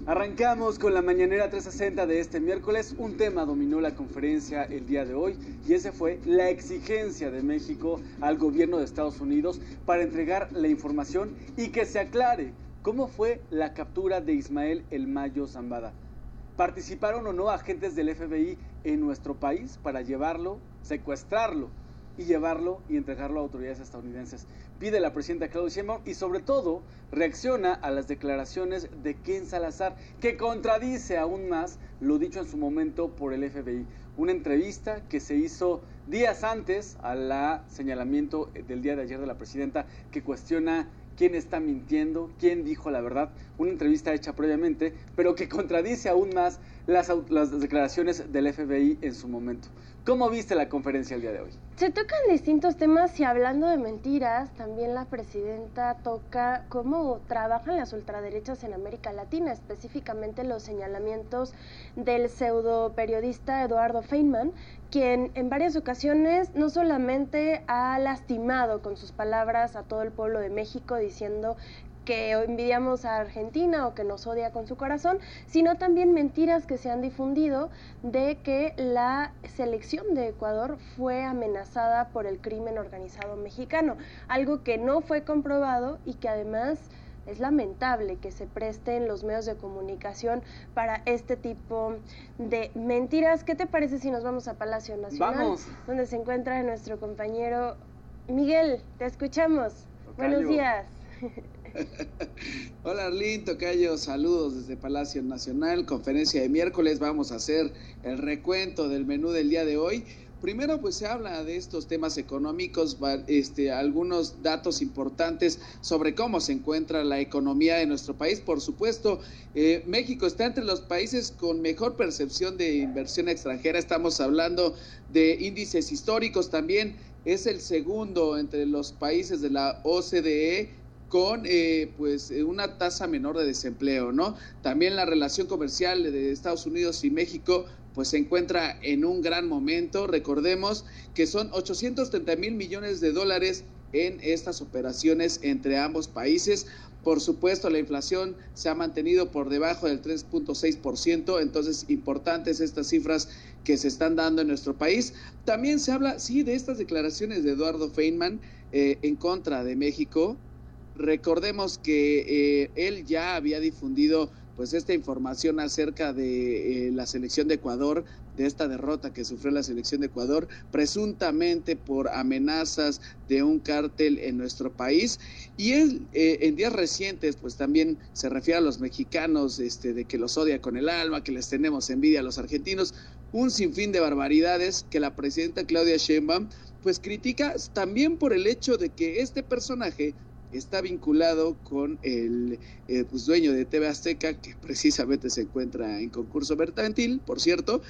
Arrancamos con la mañanera 360 de este miércoles. Un tema dominó la conferencia el día de hoy y ese fue la exigencia de México al gobierno de Estados Unidos para entregar la información y que se aclare cómo fue la captura de Ismael El Mayo Zambada. ¿Participaron o no agentes del FBI en nuestro país para llevarlo, secuestrarlo y llevarlo y entregarlo a autoridades estadounidenses? Pide la presidenta Claudia Sheinbaum y sobre todo reacciona a las declaraciones de Ken Salazar, que contradice aún más lo dicho en su momento por el FBI. Una entrevista que se hizo días antes al señalamiento del día de ayer de la presidenta, que cuestiona quién está mintiendo, quién dijo la verdad. Una entrevista hecha previamente, pero que contradice aún más las declaraciones del FBI en su momento. ¿Cómo viste la conferencia el día de hoy? Se tocan distintos temas y hablando de mentiras, también la presidenta toca cómo trabajan las ultraderechas en América Latina, específicamente los señalamientos del pseudo periodista Eduardo Feynman, quien en varias ocasiones no solamente ha lastimado con sus palabras a todo el pueblo de México diciendo que envidiamos a Argentina o que nos odia con su corazón, sino también mentiras que se han difundido de que la selección de Ecuador fue amenazada por el crimen organizado mexicano, algo que no fue comprobado y que además es lamentable que se presten los medios de comunicación para este tipo de mentiras. ¿Qué te parece si nos vamos a Palacio Nacional? Vamos. Donde se encuentra nuestro compañero Miguel, te escuchamos. Tocayo. Buenos días. Hola Arlín, tocayo, saludos desde Palacio Nacional, conferencia de miércoles. Vamos a hacer el recuento del menú del día de hoy. Primero pues se habla de estos temas económicos, algunos datos importantes sobre cómo se encuentra la economía de nuestro país. Por supuesto, México está entre los países con mejor percepción de inversión extranjera. Estamos hablando de índices históricos, también es el segundo entre los países de la OCDE con una tasa menor de desempleo, ¿no? También la relación comercial de Estados Unidos y México pues se encuentra en un gran momento. Recordemos que son 830,000 millones de dólares en estas operaciones entre ambos países. Por supuesto, la inflación se ha mantenido por debajo del 3.6%, entonces importantes estas cifras que se están dando en nuestro país. También se habla, sí, de estas declaraciones de Eduardo Feynman en contra de México. Recordemos que él ya había difundido pues esta información acerca de la selección de Ecuador, de esta derrota que sufrió la selección de Ecuador, presuntamente por amenazas de un cártel en nuestro país. Y él en días recientes pues también se refiere a los mexicanos de que los odia con el alma, que les tenemos envidia a los argentinos, un sinfín de barbaridades que la presidenta Claudia Sheinbaum pues critica también por el hecho de que este personaje está vinculado con el dueño de TV Azteca, que precisamente se encuentra en concurso mercantil, por cierto.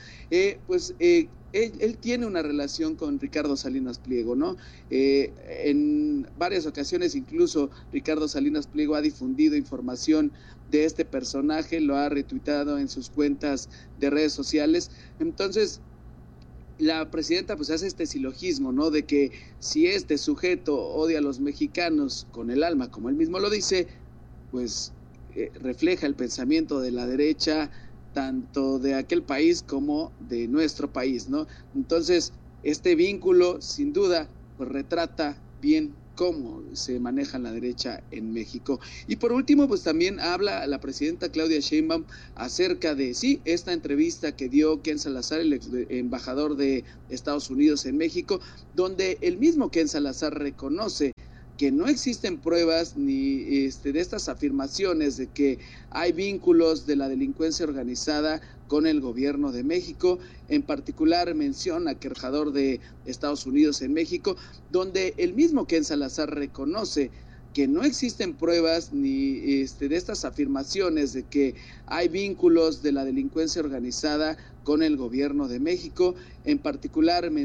Él tiene una relación con Ricardo Salinas Pliego, ¿no? En varias ocasiones incluso Ricardo Salinas Pliego ha difundido información de este personaje, lo ha retuitado en sus cuentas de redes sociales. Entonces la presidenta pues hace este silogismo, ¿no? De que si este sujeto odia a los mexicanos con el alma, como él mismo lo dice, pues refleja el pensamiento de la derecha, tanto de aquel país como de nuestro país, ¿no? Entonces, este vínculo, sin duda, pues retrata bien cómo se maneja la derecha en México. Y por último, pues también habla la presidenta Claudia Sheinbaum acerca de, sí, esta entrevista que dio Ken Salazar, el embajador de Estados Unidos en México, donde el mismo Ken Salazar reconoce que no existen pruebas ni de estas afirmaciones de que hay vínculos de la delincuencia organizada con el gobierno de México. En particular menciona que embajador de Estados Unidos en México, donde el mismo Ken Salazar reconoce que no existen pruebas ni de estas afirmaciones de que hay vínculos de la delincuencia organizada con el gobierno de México. En particular